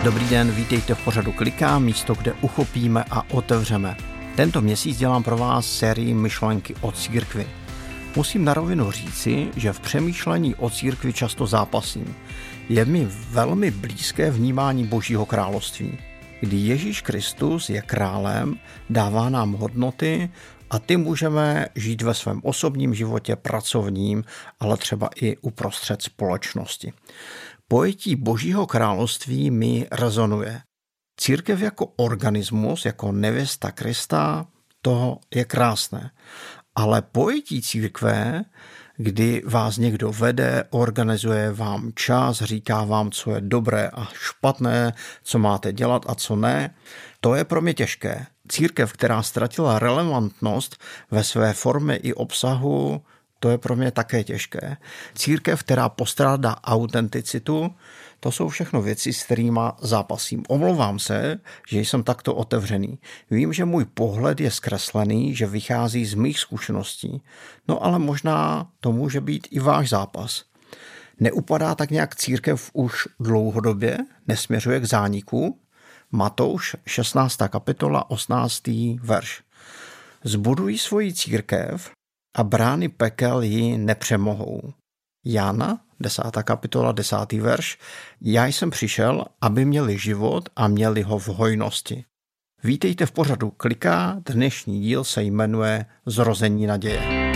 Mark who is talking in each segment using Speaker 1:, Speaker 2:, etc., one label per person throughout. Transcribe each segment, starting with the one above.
Speaker 1: Dobrý den, vítejte v pořadu Klikám, místo, kde uchopíme a otevřeme. Tento měsíc dělám pro vás sérii myšlenky o církvi. Musím na rovinu říci, že v přemýšlení o církvi často zápasím. Je mi velmi blízké vnímání Božího království. Kdy Ježíš Kristus je králem, dává nám hodnoty a ty můžeme žít ve svém osobním životě, pracovním, ale třeba i uprostřed společnosti. Pojetí Božího království mi rezonuje. Církev jako organismus, jako nevěsta Krista, to je krásné. Ale pojetí církve, kdy vás někdo vede, organizuje vám čas, říká vám, co je dobré a špatné, co máte dělat a co ne, to je pro mě těžké. Církev, která ztratila relevantnost ve své formě i obsahu, to je pro mě také těžké. Církev, která postrádá autenticitu, to jsou všechno věci, s kterými zápasím. Omlouvám se, že jsem takto otevřený. Vím, že můj pohled je zkreslený, že vychází z mých zkušeností. No ale možná to může být i váš zápas. Neupadá tak nějak církev už dlouhodobě? Nesměřuje k zániku? Matouš, 16. kapitola, 18. verš. Zbudují svoji církev a brány pekel ji nepřemohou. Jana, 10. kapitola, 10. verš. Já jsem přišel, aby měli život a měli ho v hojnosti. Vítejte v pořadu Kliká, dnešní díl se jmenuje Zrození naděje.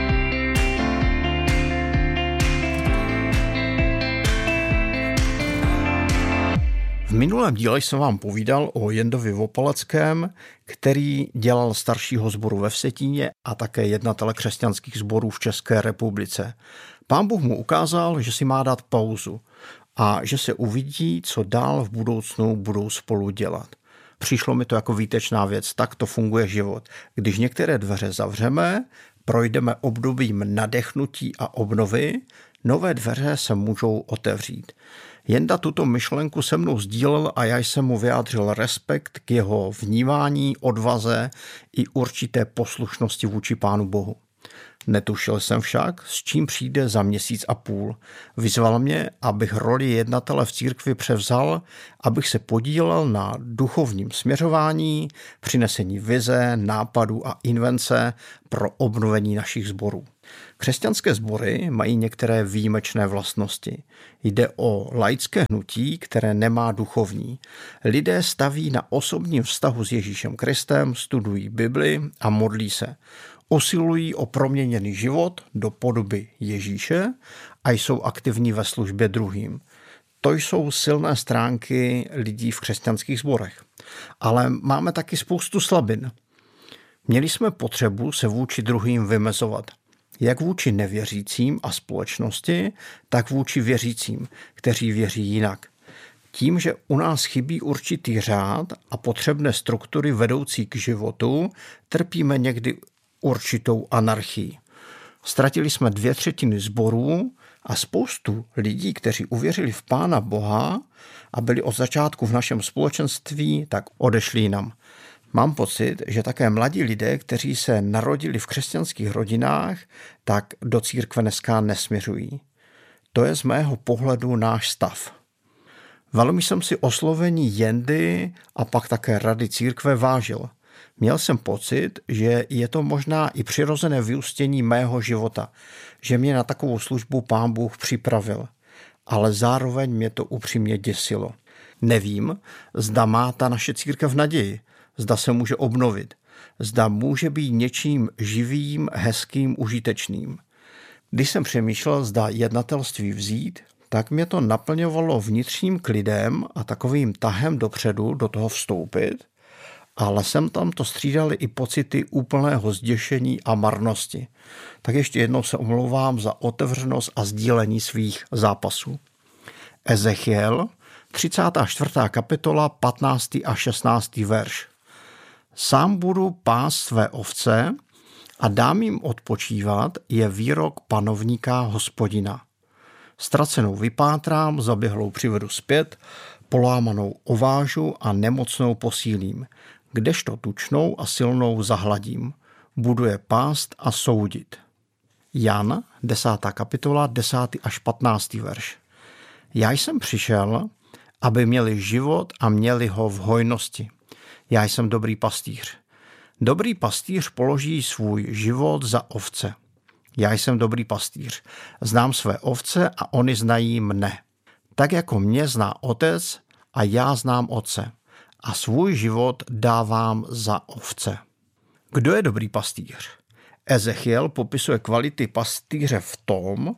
Speaker 1: V minulém díle jsem vám povídal o Jendovi Vopaleckém, který dělal staršího sboru ve Vsetíně a také jednatele křesťanských sborů v České republice. Pán Bůh mu ukázal, že si má dát pauzu a že se uvidí, co dál v budoucnu budou spolu dělat. Přišlo mi to jako výtečná věc, tak to funguje život. Když některé dveře zavřeme, projdeme obdobím nadechnutí a obnovy, nové dveře se můžou otevřít. Jenda tuto myšlenku se mnou sdílel a já jsem mu vyjádřil respekt k jeho vnímání, odvaze i určité poslušnosti vůči Pánu Bohu. Netušil jsem však, s čím přijde za měsíc a půl. Vyzval mě, abych roli jednatele v církvi převzal, abych se podílel na duchovním směřování, přinesení vize, nápadů a invence pro obnovení našich sborů. Křesťanské sbory mají některé výjimečné vlastnosti. Jde o laické hnutí, které nemá duchovní. Lidé staví na osobním vztahu s Ježíšem Kristem, studují Bibli a modlí se. Usilují o proměněný život do podoby Ježíše a jsou aktivní ve službě druhým. To jsou silné stránky lidí v křesťanských sborech. Ale máme taky spoustu slabin. Měli jsme potřebu se vůči druhým vymezovat. Jak vůči nevěřícím a společnosti, tak vůči věřícím, kteří věří jinak. Tím, že u nás chybí určitý řád a potřebné struktury vedoucí k životu, trpíme někdy určitou anarchii. Ztratili jsme 2/3 sborů a spoustu lidí, kteří uvěřili v Pána Boha a byli od začátku v našem společenství, tak odešli jinam. Mám pocit, že také mladí lidé, kteří se narodili v křesťanských rodinách, tak do církve dneska nesměřují. To je z mého pohledu náš stav. Velmi jsem si oslovení Jendy a pak také rady církve vážil. Měl jsem pocit, že je to možná i přirozené vyústění mého života, že mě na takovou službu Pán Bůh připravil, ale zároveň mě to upřímně děsilo. Nevím, zda má ta naše církev naději, zda se může obnovit, zda může být něčím živým, hezkým, užitečným. Když jsem přemýšlel, zda jednatelství vzít, tak mě to naplňovalo vnitřním klidem a takovým tahem dopředu do toho vstoupit, ale sem tam to střídaly i pocity úplného zděšení a marnosti. Tak ještě jednou se omlouvám za otevřenost a sdílení svých zápasů. Ezechiel, 34. kapitola, 15. a 16. verš. Sám budu pást své ovce a dám jim odpočívat, je výrok panovníka Hospodina. Ztracenou vypátrám, zaběhlou přivedu zpět, polámanou ovážu a nemocnou posílím, kdežto tučnou a silnou zahladím. Budu je pást a soudit. Jan, 10. kapitola, 10. až 15. verš. Já jsem přišel, aby měli život a měli ho v hojnosti. Já jsem dobrý pastýř. Dobrý pastýř položí svůj život za ovce. Já jsem dobrý pastýř. Znám své ovce a oni znají mne. Tak jako mě zná otec a já znám otce. A svůj život dávám za ovce. Kdo je dobrý pastýř? Ezechiel popisuje kvality pastýře v tom,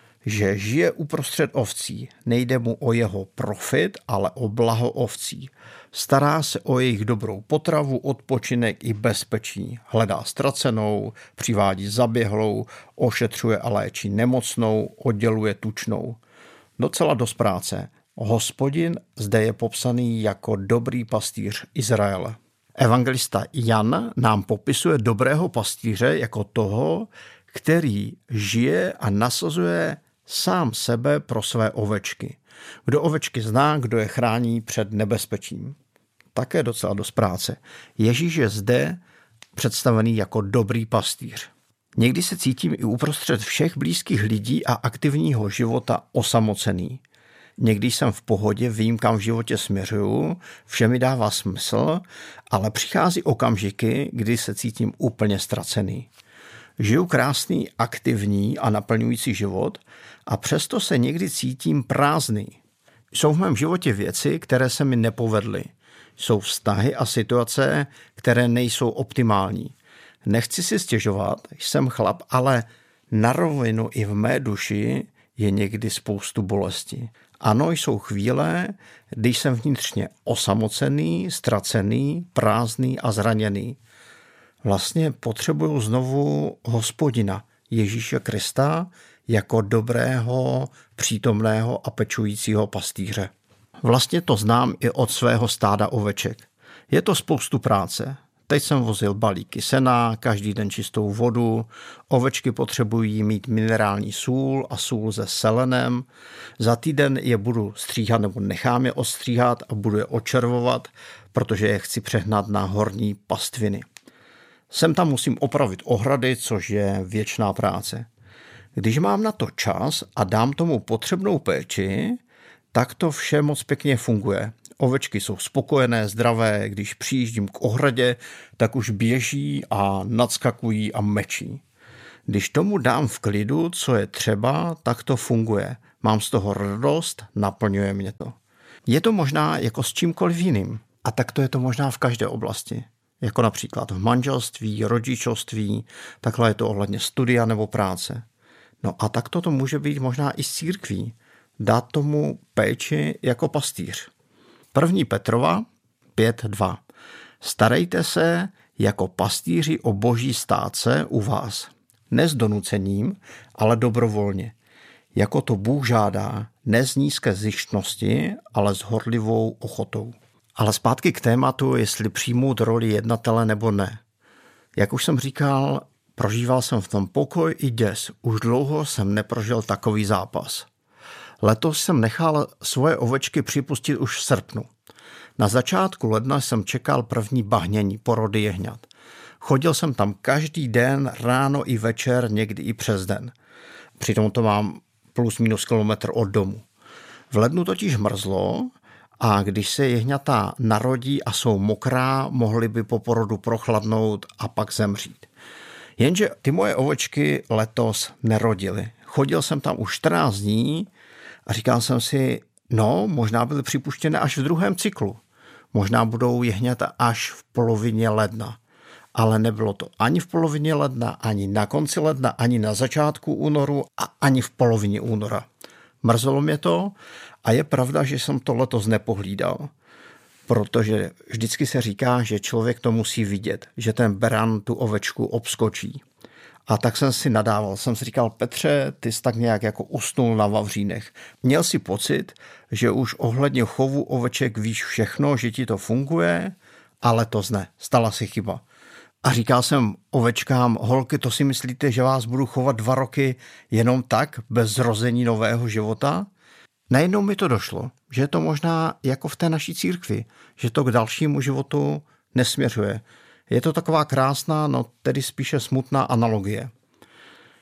Speaker 1: že žije uprostřed ovcí. Nejde mu o jeho profit, ale o blaho ovcí. Stará se o jejich dobrou potravu, odpočinek i bezpečí. Hledá ztracenou, přivádí zaběhlou, ošetřuje a léčí nemocnou, odděluje tučnou. Docela dost práce. Hospodin zde je popsaný jako dobrý pastýř Izraele. Evangelista Jan nám popisuje dobrého pastýře jako toho, který žije a nasazuje sám sebe pro své ovečky. Kdo ovečky zná, kdo je chrání před nebezpečím. Také docela dost práce. Ježíš je zde představený jako dobrý pastýř. Někdy se cítím i uprostřed všech blízkých lidí a aktivního života osamocený. Někdy jsem v pohodě, vím, kam v životě směřuju, vše mi dává smysl, ale přichází okamžiky, kdy se cítím úplně ztracený. Žiju krásný, aktivní a naplňující život a přesto se někdy cítím prázdný. Jsou v mém životě věci, které se mi nepovedly. Jsou vztahy a situace, které nejsou optimální. Nechci si stěžovat, jsem chlap, ale na rovinu i v mé duši je někdy spoustu bolesti. Ano, jsou chvíle, když jsem vnitřně osamocený, ztracený, prázdný a zraněný. Vlastně potřebuju znovu Hospodina, Ježíše Krista, jako dobrého, přítomného a pečujícího pastýře. Vlastně to znám i od svého stáda oveček. Je to spoustu práce. Teď jsem vozil balíky sena, každý den čistou vodu, ovečky potřebují mít minerální sůl a sůl se selenem. Za týden je budu stříhat nebo nechám je ostříhat a budu je očervovat, protože je chci přehnat na horní pastviny. Sem tam musím opravit ohrady, což je věčná práce. Když mám na to čas a dám tomu potřebnou péči, tak to vše moc pěkně funguje. Ovečky jsou spokojené, zdravé, když přijíždím k ohradě, tak už běží a nadskakují a mečí. Když tomu dám v klidu, co je třeba, tak to funguje. Mám z toho radost, naplňuje mě to. Je to možná jako s čímkoliv jiným. A tak to je to možná v každé oblasti. Jako například v manželství, rodičovství, takhle je to ohledně studia nebo práce. No a tak to může být možná i s církví. Dát tomu péči jako pastýř. 1. Petrova 5.2. Starejte se jako pastýři o boží státce u vás. Ne s donucením, ale dobrovolně. Jako to Bůh žádá, ne z nízké zištnosti, ale s horlivou ochotou. Ale zpátky k tématu, jestli přijmout roli jednatele nebo ne. Jak už jsem říkal, prožíval jsem v tom pokoj i děs. Už dlouho jsem neprožil takový zápas. Letos jsem nechal svoje ovečky připustit už v srpnu. Na začátku ledna jsem čekal první bahnění, porody jehňat. Chodil jsem tam každý den, ráno i večer, někdy i přes den. Přitom to mám plus minus kilometr od domu. V lednu totiž mrzlo a když se jehňata narodí a jsou mokrá, mohly by po porodu prochladnout a pak zemřít. Jenže ty moje ovečky letos nerodily. Chodil jsem tam už 14 dní a říkal jsem si, možná byly připuštěné až v druhém cyklu. Možná budou jehňata až v polovině ledna. Ale nebylo to ani v polovině ledna, ani na konci ledna, ani na začátku únoru a ani v polovině února. Mrzelo mě to a je pravda, že jsem to letos nepohlídal. Protože vždycky se říká, že člověk to musí vidět, že ten beran tu ovečku obskočí. A tak jsem si nadával. Jsem si říkal, Petře, ty jsi tak nějak jako usnul na vavřínech. Měl si pocit, že už ohledně chovu oveček víš všechno, že ti to funguje, ale to ne. Stala si chyba. A říkal jsem ovečkám, holky, to si myslíte, že vás budu chovat 2 roky jenom tak, bez zrození nového života? Najednou mi to došlo, že je to možná jako v té naší církvi, že to k dalšímu životu nesměřuje. Je to taková krásná, tedy spíše smutná analogie.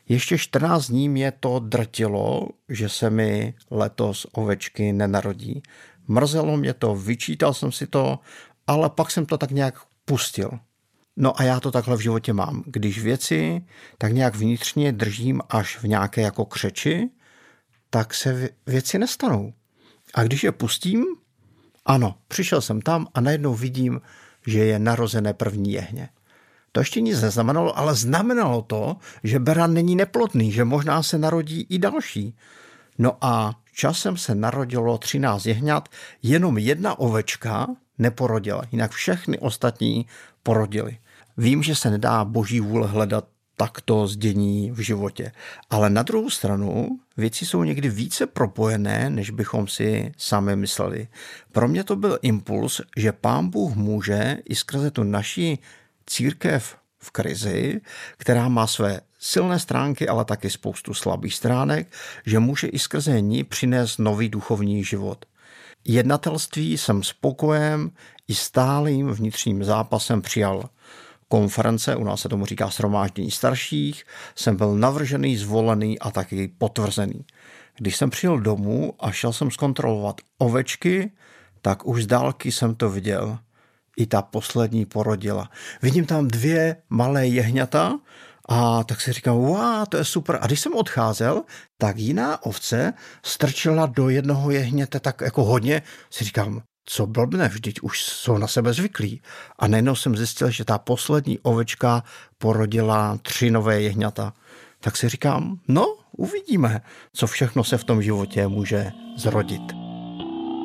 Speaker 1: Ještě 14 dní mě to drtilo, že se mi letos ovečky nenarodí. Mrzelo mě to, vyčítal jsem si to, ale pak jsem to tak nějak pustil. No a já to takhle v životě mám. Když věci tak nějak vnitřně držím až v nějaké jako křeči, tak se věci nestanou. A když je pustím, ano, přišel jsem tam a najednou vidím, že je narozené první jehně. To ještě nic neznamenalo, ale znamenalo to, že beran není neplodný, že možná se narodí i další. No a časem se narodilo 13 jehňat, jenom jedna ovečka neporodila, jinak všechny ostatní porodily. Vím, že se nedá boží vůle hledat takto zdění v životě, ale na druhou stranu věci jsou někdy více propojené, než bychom si sami mysleli. Pro mě to byl impuls, že Pán Bůh může i skrze tu naši církev v krizi, která má své silné stránky, ale taky spoustu slabých stránek, že může i skrze ní přinést nový duchovní život. Jednatelství jsem spokojem i stálým vnitřním zápasem přijal. Konference, u nás se tomu říká shromáždění starších, jsem byl navržený, zvolený a taky potvrzený. Když jsem přijel domů a šel jsem zkontrolovat ovečky, tak už z dálky jsem to viděl. I ta poslední porodila. Vidím tam 2 malé jehňata a tak si říkám, wow, to je super. A když jsem odcházel, tak jiná ovce strčila do jednoho jehněte tak jako hodně. Si říkám, co blbne, vždyť už jsou na sebe zvyklí. A najednou jsem zjistil, že ta poslední ovečka porodila 3 nové jehňata. Tak si říkám, no, uvidíme, co všechno se v tom životě může zrodit.